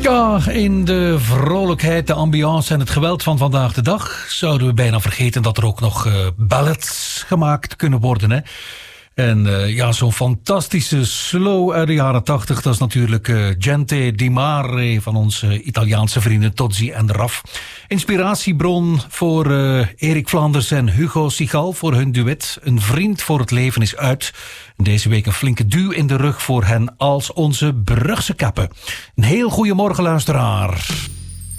Ja, in de vrolijkheid, de ambiance en het geweld van vandaag de dag zouden we bijna vergeten dat er ook nog ballads gemaakt kunnen worden, hè? En ja, zo'n fantastische slow uit de jaren 80, dat is natuurlijk Gente di Mare van onze Italiaanse vrienden Tozzi en Raf. Inspiratiebron voor Erik Vlaanders en Hugo Sigal voor hun duet. Een vriend voor het leven is uit. Deze week een flinke duw in de rug voor hen als onze Brugse kappen. Een heel goeiemorgen, luisteraar.